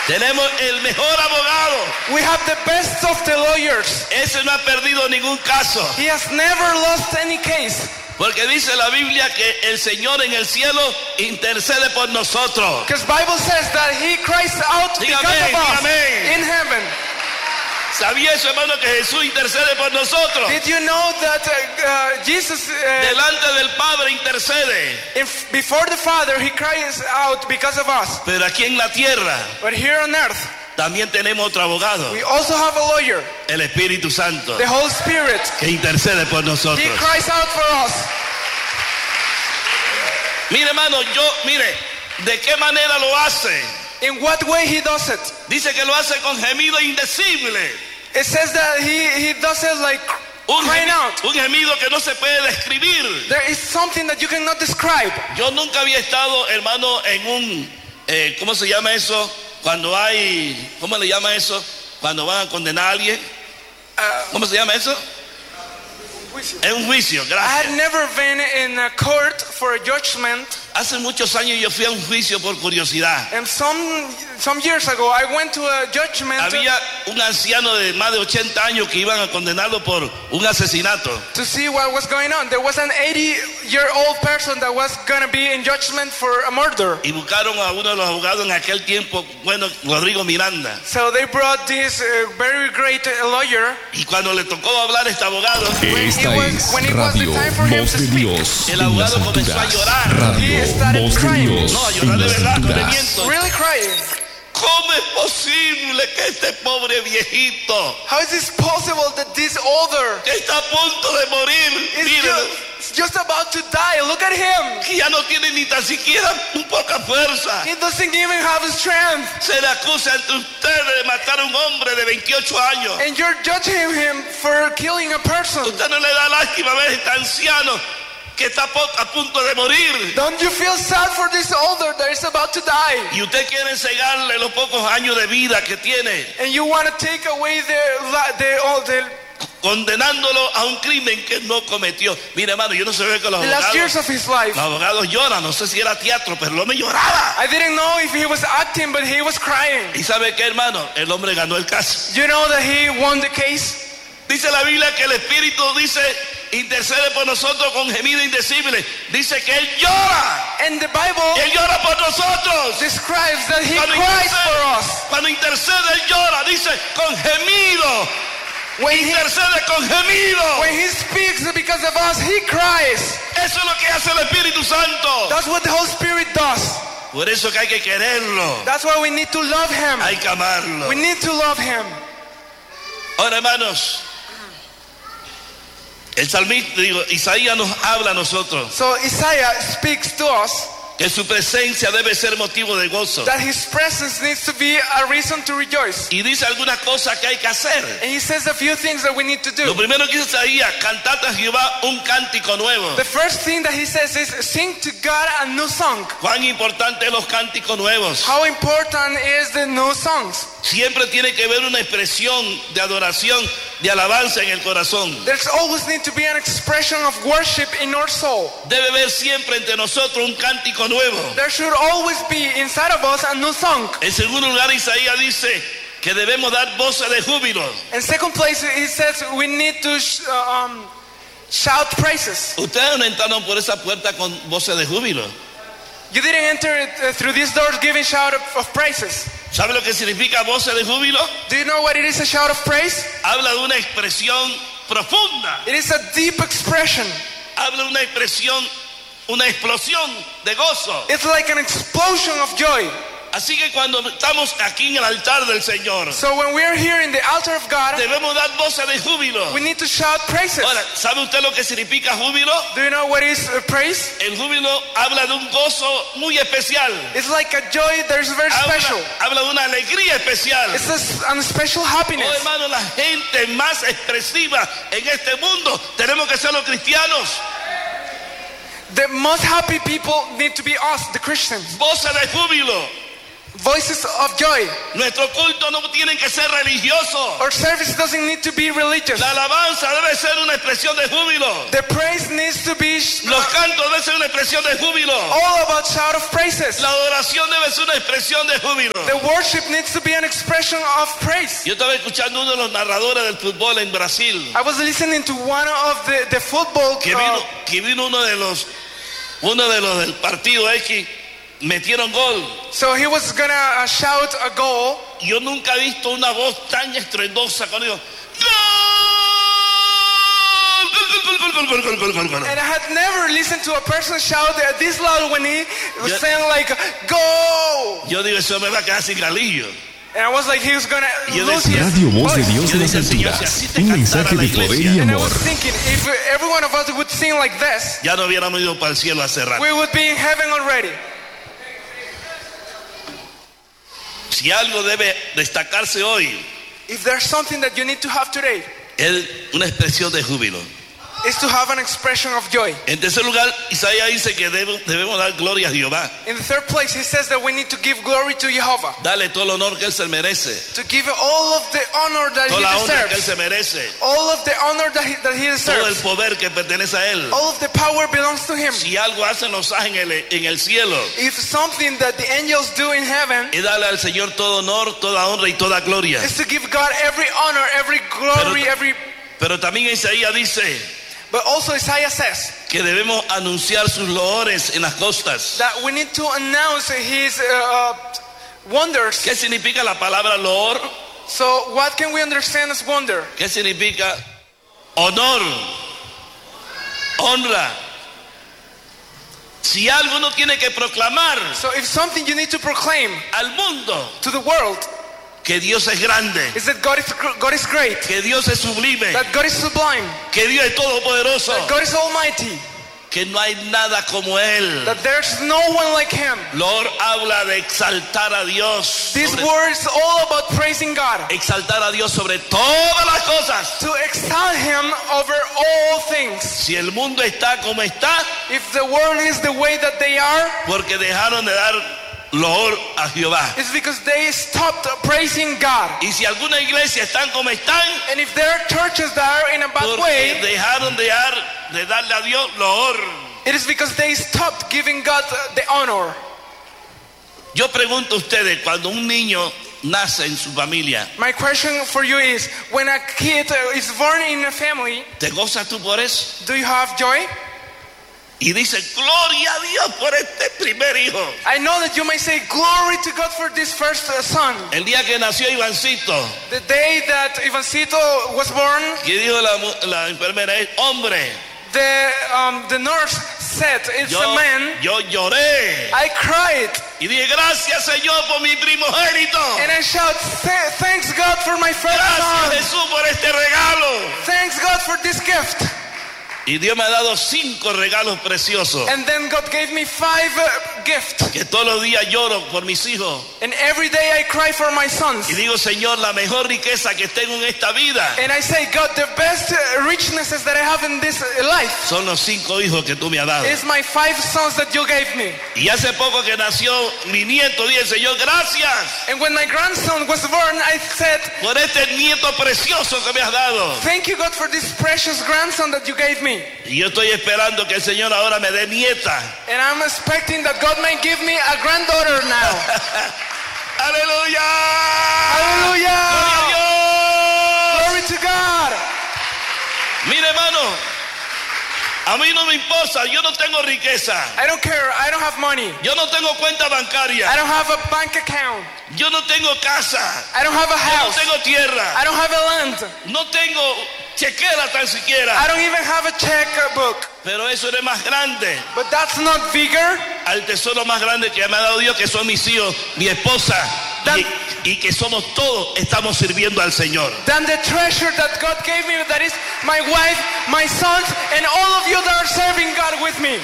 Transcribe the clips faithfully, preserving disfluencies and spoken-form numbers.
Tenemos el mejor abogado. We have the best of the lawyers. Ese no ha perdido ningún caso. He has never lost any case. Porque dice la Biblia que el Señor en el cielo intercede por nosotros. Because Bible says that he cries out Diga because amén, of us diga amén. in heaven. ¿Sabía eso, hermano, que Jesús intercede por nosotros? Did you know that uh, uh, Jesus, uh, Delante del Padre intercede. if, before the Father, he cries out because of us. Pero aquí en la tierra But here on earth, también tenemos otro abogado, we also have a lawyer, el Espíritu Santo, the Holy Spirit. que intercede por He nosotros. cries out for us. Mire, hermano, yo, mire, ¿de qué manera lo hace? In what way he does it? Dice que lo hace con gemido indecible. It says that he, he does it like Un, crying gemi- out. un gemido que no se puede describir. There is something that you cannot describe. Yo nunca había estado, hermano, en un, eh, ¿cómo se llama eso? Cuando hay, ¿cómo le llama eso? Cuando van a condenar a alguien. Uh, ¿Cómo se llama eso? Es un juicio, I gracias. had never been in a court for a judgment. Hace muchos años yo fui a un juicio por curiosidad. And some some years ago, I went to a judgment Había un anciano de más de ochenta años que iban a condenarlo por un asesinato. to see what was going on. There was an eighty-year-old person that was going to be in judgment for a murder. Y buscaron a uno de los abogados en aquel tiempo, bueno, Rodrigo Miranda. So they brought this uh, very great uh, lawyer. Y cuando le tocó hablar a este abogado, Esta It was- es when it was the Radio time for him Voz to de speak, Dios el en las abogado comenzó a alturas. llorar. Radio He started Voz de crying. Dios No, a llorar en de las verdad, no de alturas. miento. Really crying. ¿Cómo es posible que este pobre viejito How is this possible that this older que está a punto de morir, is mire, just, just about to die? Look at him. que ya no tiene ni tan siquiera un poca fuerza, He doesn't even have strength. se le acusa ante ustedes de matar a un hombre de veintiocho años? And you're judging him for killing a person. ¿Usted no le da lástima ver a este anciano que está po- a punto de morir? Don't you feel sad for this older that is about to die? Y usted quiere enseñarle los pocos años de vida que tiene, And you want to take away the, la- the, all the, condenándolo a un crimen que no cometió. Mire, hermano, yo no sé que los the last years abogados, of his life. los abogados lloran, no sé si era teatro, pero no me lloraba. I didn't know if he was acting, but he was crying. ¿Y sabe qué, hermano? El hombre ganó el caso. You know that he won the case? Dice la Biblia que el Espíritu dice, intercede por nosotros con gemido indecible. Dice que Él llora. And the Bible Él llora por nosotros. describes that he Cuando cries for intercede, us. cuando intercede, Él llora. Dice con gemido. When he, Intercede con gemido. when he speaks because of us, he cries. Eso es lo que hace el Espíritu Santo. That's what the Holy Spirit does. Por eso que hay que quererlo. That's why we need to love him. Hay que amarlo. We need to love him. Ahora, hermanos, el salmista, digo, Isaías nos habla a nosotros So Isaiah speaks to us que su presencia debe ser motivo de gozo. that his presence needs to be a reason to rejoice. Y dice algunas cosas que hay que hacer. And he says a few things that we need to Lo do. primero que dice Isaías, cantad a Jehová un cántico nuevo. The first thing that he says is sing to God a new song. Cuán importante los cánticos nuevos. How important is the new songs? Siempre tiene que haber una expresión de adoración, de alabanza en el corazón. There's always need to be an expression of worship in our soul. Debe haber siempre entre nosotros un cántico nuevo. There should always be inside of us a new song. En segundo lugar, Isaías dice que debemos dar voces de júbilo. In second place, he says we need to sh- uh, um, shout praises. Ustedes no entraron por esa puerta con voces de júbilo. You didn't enter it, uh, through these doors giving shout of, of praises. ¿Sabe lo que significa voces de júbilo? Do you know what it is, a shout of praise? Habla de una expresión profunda. It is a deep expression. Habla de una expresión, una explosión de gozo. It's like an explosion of joy. Así que cuando estamos aquí en el altar del Señor, So when we're here in the altar of God, debemos dar voces de júbilo. we need to shout praises. Ahora, ¿sabe usted lo que significa júbilo? Do you know what is uh, praise? El júbilo habla de un gozo muy especial. It's like a joy that is very special. Habla, habla de una alegría especial. It's a, a special Oh, happiness. hermano, la gente más expresiva en este mundo tenemos que ser los cristianos. The most happy people need to be us, the Christians. Voces de júbilo. voices of joy. Nuestro culto no tiene que ser religioso. Our service doesn't need to be religious. La alabanza debe ser una expresión de júbilo. The praise needs to be Los cantos deben ser una expresión de júbilo. all about shout of praises. La adoración debe ser una expresión de júbilo. The worship needs to be an expression of praise. Yo estaba escuchando uno de los narradores del fútbol en Brasil. I was listening to one of the, the football Que vino, uh, que vino uno de los uno de los del partido X, metieron gol. so he was gonna uh, shout a goal. Yo nunca he visto una voz tan estruendosa cuando digo gol, gol, gol, gol, gol, gol, gol, gol. And I had never listened to a person shout this loud when he was Yeah. saying like, go! Yo digo, eso me va a quedar sin galillo. And I was like, he was gonna Yo lose decía, his Radio Voz de voice. Dios de las Yo decía, alturas, si así te un cantara mensaje la de poder iglesia. y And I amor. was thinking, if every one of us would sing like this, Ya no hubiéramos ido para el cielo hace rato. we would be in heaven already. Si algo debe destacarse hoy, If there's something that you need to have today, es una expresión de júbilo. is to have an expression of joy. En tercer lugar, Isaías dice que debe- debemos dar gloria a Jehová. In the third place, he says that we need to give glory to Jehovah, Dale todo el honor que Él se merece. to give all of the honor that Toda la he honra que Él deserves, se merece. all of the honor that he, that he Todo el deserves, poder que pertenece a Él. all of the power belongs to him. Si algo hacen los ángeles en el cielo, If something that the angels do in heaven es darle al Señor todo honor, toda honra y toda gloria. is to give God every honor, every glory, Pero- every. Pero también Isaías dice But also Isaiah says que debemos anunciar sus loores en las costas. that we need to announce his uh, wonders. ¿Qué significa la palabra loor? So what can we understand as wonder? ¿Qué significa honor? Honra. Si algo uno tiene que proclamar So if something you need to proclaim al mundo to the world que Dios es grande, is that God is gr- God is great, que Dios es sublime, that God is sublime, que Dios es todopoderoso, that God is almighty, que no hay nada como Él. that there's no one like him. Lord habla de exaltar a Dios. This sobre- word is all about praising God, exaltar a Dios sobre todas las cosas. to exalt him over all things. Si el mundo está como está, If the world is the way that they are, porque dejaron de dar loor a Jehová. it's because they stopped praising God. Y si alguna iglesia están como están, And if there are churches that are in a bad porque way, dejaron de, dar, de darle a Dios loor. it is because they stopped giving God the honor. Yo pregunto a ustedes, cuando un niño nace en su familia, My question for you is, when a kid uh, is born in a family, ¿te gozas tú por eso? do you have joy? Y dice, gloria a Dios por este primer hijo. I know that you may say, glory to God for this first uh, son. El día que nació Ivancito, The day that Ivancito was born, que dijo la, mu- la enfermera, es hombre. the, um, the nurse said, it's Yo, a man. yo lloré. I cried Y dije, gracias Señor por mi primogénito. and I shout, "Th- thanks God for my first Gracias son. Jesús por este regalo. Thanks God for this gift. Y Dios me ha dado cinco regalos preciosos. And then God gave me five uh, gifts. Que todos los días lloro por mis hijos. And every day I cry for my sons. Y digo, Señor, la mejor riqueza que tengo en esta vida And I say, God, the best uh, richnesses that I have in this uh, life son los cinco hijos que tú me has dado. is my five sons that you gave me. Y hace poco que nació mi nieto, dije, Señor, gracias And when my grandson was born, I said, por este nieto precioso que me has dado. thank you, God, for this precious grandson that you gave me. Y yo estoy esperando que el Señor ahora me dé nieta. And I'm expecting that God may give me a granddaughter now. ¡Aleluya! Hallelujah! ¡Gloria a Glory to God! Dios! Mire, hermano, a mí no me importa, yo no tengo riqueza. I don't care. I don't have money. Yo no tengo cuenta I bancaria. don't have a bank account. Yo no tengo casa. I don't have a Yo no house. tengo tierra. I don't have a land. No tengo chequera tan I siquiera. don't even have a checkbook. Pero eso es más grande But that's not bigger al tesoro más grande que me ha dado Dios, que son mis hijos, mi esposa, y, y que somos todos, estamos sirviendo al Señor. than the treasure that God gave me, that is my wife, my sons, and all of you that are serving God with me.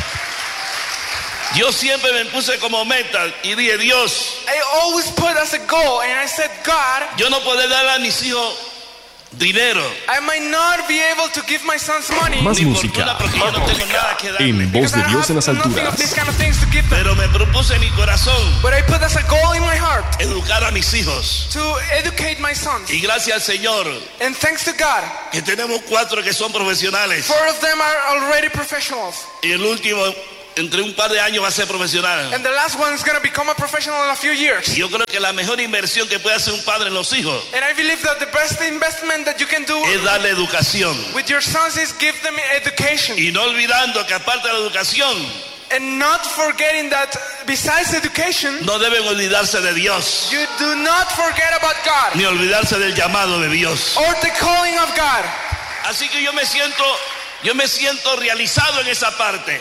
Yo siempre me puse como meta y dije, Dios, I always put as a goal, and I said, God, yo no puedo darle a mis hijos dinero, I might not be able to give my sons money Más ni música fortuna, porque yo no tengo nada que darle. en Voz because de I Dios en las have nothing of these alturas. kind of things to give them. Pero me propuse en mi corazón But I put as a goal in my heart educar a mis hijos. to educate my sons. Y gracias al Señor And thanks to God, que tenemos cuatro que son profesionales. four of them are already professionals. Y el último, entre un par de años, va a ser profesional. And the last one is going to become a professional in a few years. Y yo creo que la mejor inversión que puede hacer un padre en los hijos And I believe that the best investment that you can do es darle educación. with your sons is give them education. Y no olvidando que aparte de la educación, And not forgetting that besides education, no deben olvidarse de Dios, you do not forget about God ni olvidarse del llamado de Dios. or the calling of God. Así que yo me siento, yo me siento realizado en esa parte.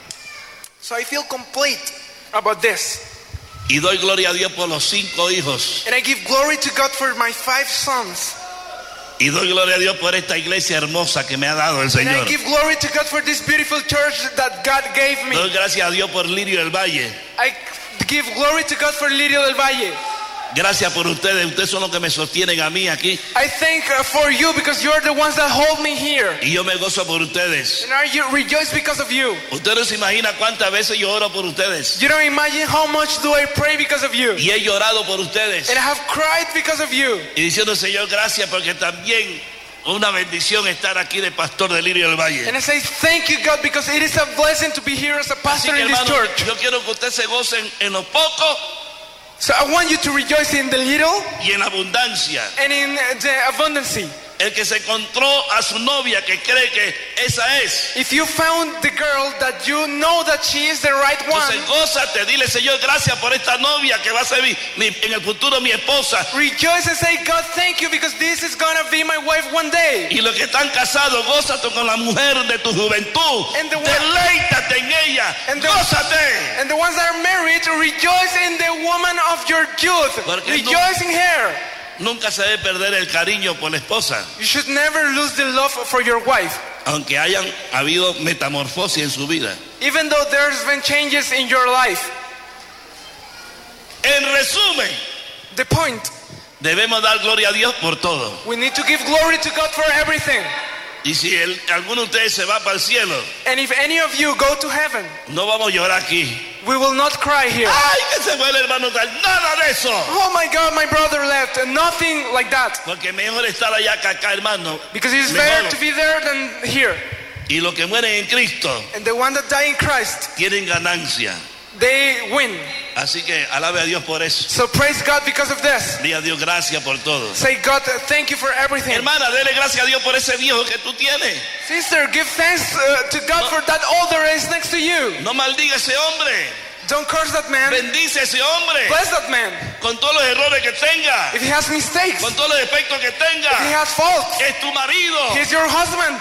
So I feel complete about this. Y doy gloria a Dios por los cinco hijos. And I give glory to God for my five sons. Y doy gloria a Dios por esta iglesia hermosa que me ha dado el And I Señor. give glory to God for this beautiful church that God gave me. Doy gracias a Dios por Lirio del Valle. I give glory to God for Lirio del Valle. Gracias por ustedes. Ustedes son los que me sostienen a mí aquí. I thank uh, for you because you're the ones that hold me here. Y yo me gozo por ustedes. And I you- rejoice because of you. Ustedes no se imaginan cuántas veces yo oro por ustedes. You don't imagine how much do I pray because of you. Y he llorado por ustedes. And I have cried because of you. Y diciendo, Señor, gracias porque también una bendición estar aquí de pastor de Lirio del Valle. And I say thank you God because it is a blessing to be here as a Así pastor que, in this hermano, church. yo quiero que ustedes se gocen en lo poco So I want you to rejoice in the little y en la abundancia. and in the abundancy. El que se encontró a su novia que cree que esa es. If you found the girl that you know that she is the right one, Entonces, gózate, dile, Señor, gracias por esta novia que va a ser mi- mi- en el futuro mi esposa. rejoice and say, God, thank you because this is gonna be my wife one day. Y los que están casados, gózate con la mujer de tu juventud. And the one- Deleítate en ella. And the- Gózate. And the ones that are married, rejoice in the woman of your youth. Porque Rejoice in her. Nunca se debe perder el cariño por la esposa, You should never lose the love for your wife. aunque hayan habido metamorfosis en su vida. Even though there's been changes in your life. En resumen, The point, debemos dar gloria a Dios por todo. we need to give glory to God for everything. Y si el- alguno de ustedes se va para el cielo, And if any of you go to heaven, no vamos a llorar aquí. we will not cry here. ¡Ay, que se fue el hermano tal! Nada de eso. Oh my God, my brother left. Nothing like that. Porque mejor estar allá que acá, hermano. Because it is Mejor. better to be there than here. Y los que mueren en Cristo And the one that die in Christ, tienen ganancia. they win. Así que alabe a Dios por eso. So praise God because of this. Diga a Dios gracias por todo. Say, God, thank you for everything. Hermana, dele gracias a Dios por ese viejo que tú tienes. Sister, give thanks uh, to God for that old that is next to you. No maldiga a ese hombre. Don't curse that man. Bendice a ese hombre. Bless that man. Con todos los errores que tenga. If he has mistakes, Con todos los defectos que if he tenga. has faults, Es tu marido. he's your husband.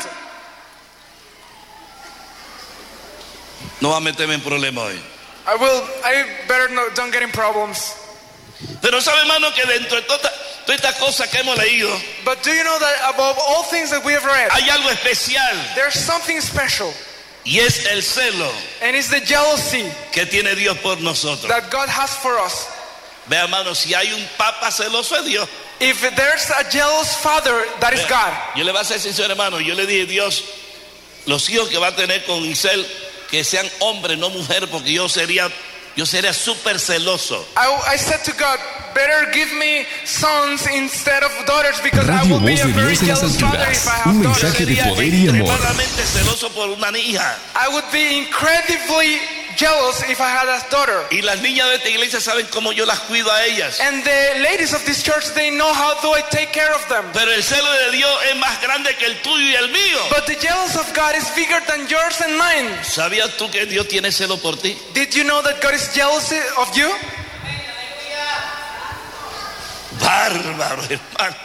No va a meterme en problemas hoy. I will, I better no, don't get in problems. Pero sabe, hermano, que dentro de todas toda estas cosas que hemos leído, But do you know that above all things that we have read, hay algo especial. there's something special. Y es el celo And it's the jealousy que tiene Dios por nosotros. that God has for us. Ve, hermano, si hay un papa celoso es Dios. If there's a jealous father, that is Vea, God. Yo le voy a ser sincero, hermano. Yo le dije, Dios, los hijos que va a tener con Isel, que sean hombres, no mujeres, porque yo sería, yo sería súper celoso. I, I said to God, better give me sons instead of daughters because I Radio will be Voz a de very Dios en las jealous father alturas. if I Un have daughters. mensaje de Sería poder y amor. extremadamente celoso por una hija. I would be incredibly jealous if I had a daughter. Y las niñas de esta iglesia saben cómo yo las cuido a ellas. And the ladies of this church, they know how do I take care of them. Pero el celo de Dios es más grande que el tuyo y el mío. But the jealous of God is bigger than yours and mine. ¿Sabías tú que Dios tiene celo por ti? Did you know that God is jealous of you? Bárbaro, hermano.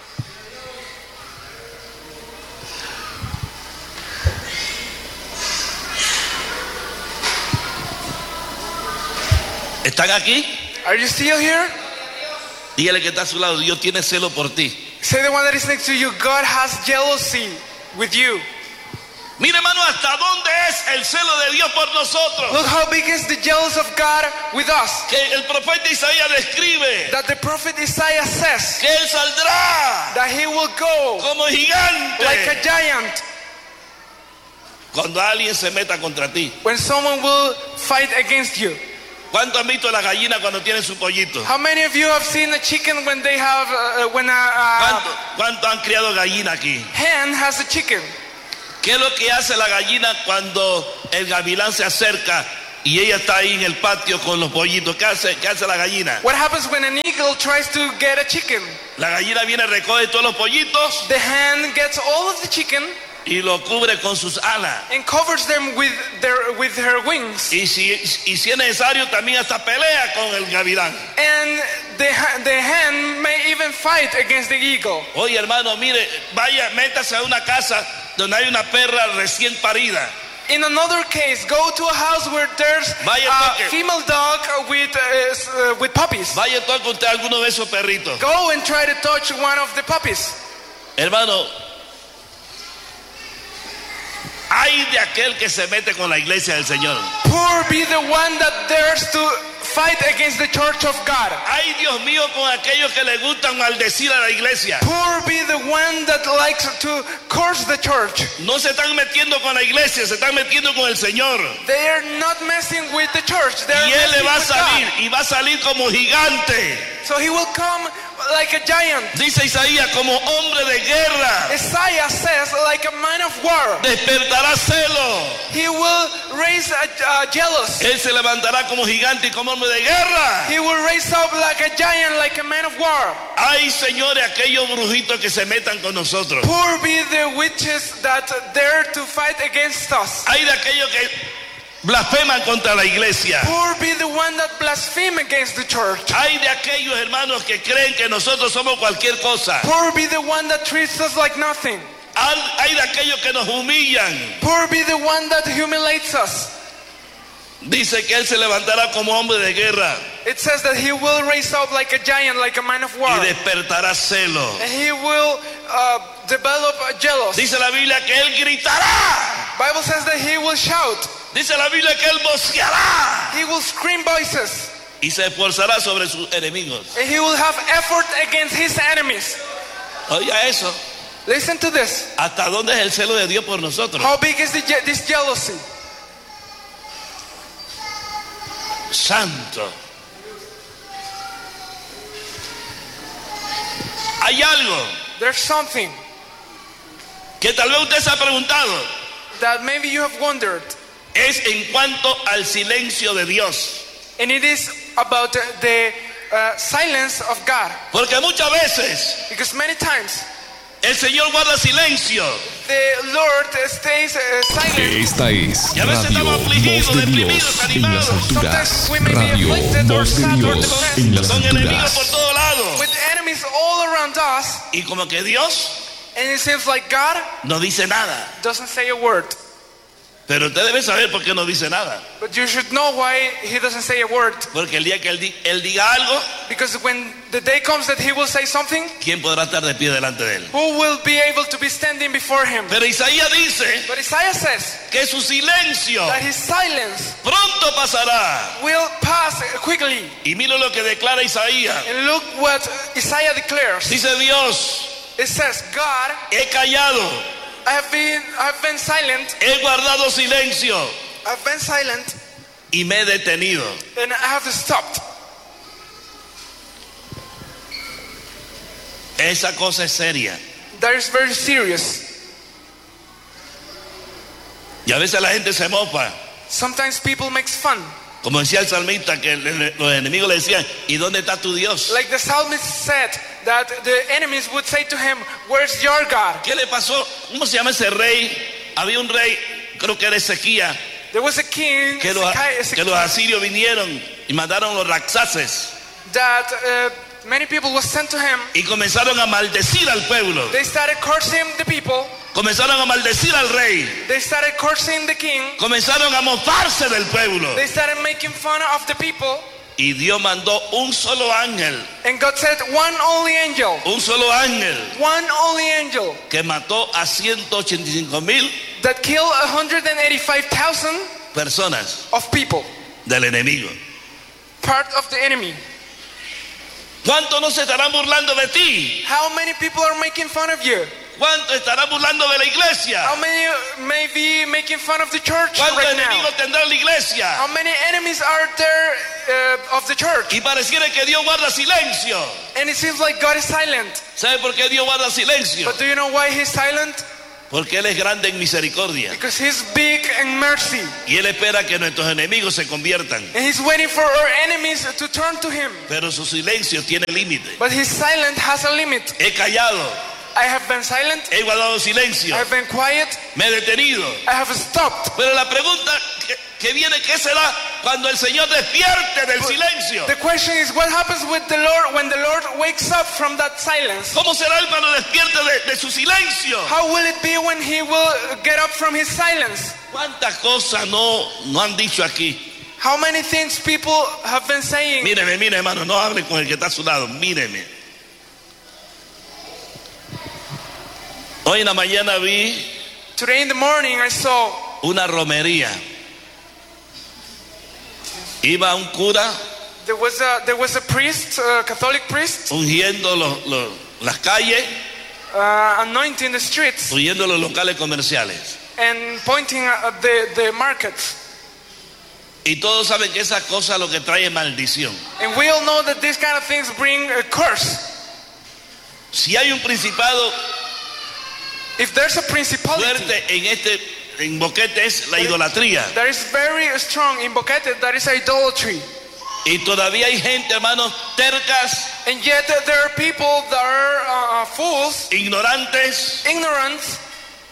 ¿Están aquí? Are you still here? Dígale que está a su lado, Dios tiene celo por ti. Say the one that is next to you, God has jealousy with you. Mire, hermano, hasta dónde es el celo de Dios por nosotros. Look how big is the jealous of God with us. Que el profeta Isaías describe That the prophet Isaiah says que él saldrá that he will go como gigante like a giant cuando alguien se meta contra ti. when someone will fight against you. ¿Cuánto han visto la gallina cuando tiene su pollito? How many of you have seen a chicken when they have uh, when a, a ¿Cuánto, cuánto han criado gallina aquí? hen has a chicken? ¿Qué es lo que hace la gallina cuando el gavilán se acerca y ella está ahí en el patio con los pollitos? ¿Qué hace, qué hace la gallina? What happens when an eagle tries to get a chicken? La gallina viene, recoge todos los pollitos The hen gets all of the chicken y lo cubre con sus alas. and covers them with their with her wings. Y si, y si es necesario, también hasta pelea con el gavilán. And the the hen may even fight against the eagle. Oye, hermano, mire, vaya, métase a una casa donde hay una perra recién parida. In another case, go to a house where there's Vaya a toque. female dog with uh, s- uh, with puppies. Vaya, toque usted alguno de esos perritos. Go and try to touch one of the puppies. Hermano, hay de aquel que se mete con la iglesia del Señor. Poor be the one that dares to fight against the church of God. Ay, Dios mío, con aquellos que le gustan maldecir a la iglesia. Poor be the one that likes to curse the church. No se están metiendo con la iglesia, se están metiendo con el Señor. They are not messing with the church. They are Y Él le messing va a with salir, God. y va a salir como gigante. So he will come like a giant. Dice Isaías, como hombre de guerra. Isaiah says, like a man of war. Despertará celo. He will raise a, a jealous. Él se levantará como gigante y como hombre de guerra. He will raise up like a giant, like a man of war. Ay, señores, aquellos brujitos que se metan con nosotros. Poor be the witches that dare to fight against us. Hay de aquellos que blasfeman contra la iglesia. Poor be the one that blaspheme against the church. Hay de aquellos hermanos que creen que nosotros somos cualquier cosa. Poor be the one that treats us like nothing. Hay hay de aquellos que nos humillan. Poor be the one that humiliates us. Dice que él se levantará como hombre de guerra It says that he will raise up like a giant, like a man of war. y despertará celo. And he will uh, develop a jealous. Dice la Biblia que él gritará. Bible says that he will shout. Dice la Biblia que él voceará He will scream voices. y se esforzará sobre sus enemigos. And he will have effort against his enemies. Oiga eso. Listen to this. ¿Hasta dónde es el celo de Dios por nosotros? How big is the je- this jealousy? Santo. Hay algo There's something que tal vez usted se ha preguntado. that maybe you have wondered. Es en cuanto al silencio de Dios. And it is about uh, the uh, silence of God. Porque muchas veces Because many times el Señor guarda silencio. the Lord stays uh, silent. Esta es Y a veces Radio estamos afligidos, Voz de deprimidos, Dios en las animados. alturas. Sometimes we may be Radio afflicted or Voz de sad or Dios depressed. en las Son enemigos por alturas. todos lados. With enemies all around us. Y como que Dios And it seems like God no dice nada. doesn't say a word. Pero usted debe saber por qué no dice nada. But you should know why he doesn't say a word. Porque el día que él, di- él diga algo, Because when the day comes that he will say something, ¿quién podrá estar de pie delante de él? who will be able to be standing before him? Pero Isaías dice But Isaiah says que su silencio that his silence pronto pasará. will pass quickly. Y mira lo que declara Isaías. And look what Isaiah declares. Dice Dios, It says, God, he callado, I have been I have been silent. he guardado silencio I've been silent y me he detenido. and I have stopped. Esa cosa es seria. That is very serious. Y a veces la gente se mofa. Sometimes people make fun. Como decía el salmista, que le- le- los enemigos le decían, ¿y dónde está tu Dios? Like the psalmist said, that the enemies would say to him, where's your God? ¿Qué le pasó? ¿Cómo se llama ese rey? Había un rey, creo que era Ezequías, There was a king, que los, Ezekiah- que los asirios vinieron y mandaron los raxaces that uh, many people was sent to him. y comenzaron a maldecir al pueblo. They started cursing the people. Comenzaron a maldecir al rey. They started cursing the king. Comenzaron a mofarse del pueblo. They started making fun of the people. Y Dios mandó un solo ángel, And God said, one only angel, un solo ángel one only angel que mató a ciento ochenta y cinco mil that killed one hundred eighty-five thousand personas of people, del enemigo. part of the enemy. ¿Cuántos no se estarán burlando de ti? How many people are making fun of you? ¿Cuántos estarán burlando de la iglesia? How many may be making fun of the church ¿Cuántos right now? enemigos tendrá la iglesia? How many enemies are there uh, of the church? Y pareciera que Dios guarda silencio. And it seems like God is silent. ¿Sabe por qué Dios guarda silencio? But do you know why He's silent? Porque Él es grande en misericordia. Because He's big in mercy. Y Él espera que nuestros enemigos se conviertan. And He's waiting for our enemies to turn to Him. Pero su silencio tiene límite. But His silence has a limit. He callado, I have been silent. he guardado silencio, I have been quiet. me he detenido. I have stopped. Pero la pregunta que, que viene, ¿qué será cuando el Señor despierte del silencio? The question is, what happens with the Lord when the Lord wakes up from that silence? ¿Cómo será Él cuando despierte de, de su silencio? How will it be when He will get up from His silence? ¿Cuántas cosas no, no han dicho aquí? How many things people have been saying? Míreme, mire hermano, no hable con el que está a su lado, míreme. Hoy en la mañana vi Today in the morning I saw una romería. Iba un cura there was a there was a priest, a Catholic priest, ungiendo los, los- las calles, uh, anointing the streets ungiendo los locales comerciales. and pointing at the the markets. Y todos saben que esa cosa lo que trae es maldición. And we all know that these kind of things bring a curse. Si hay un principado If there's a principality fuerte en este en Boquete es la idolatría. that is very strong in Boquete, that is idolatry. Y todavía hay gente, hermanos, tercas, And yet there are people that are uh, fools, ignorantes, ignorant,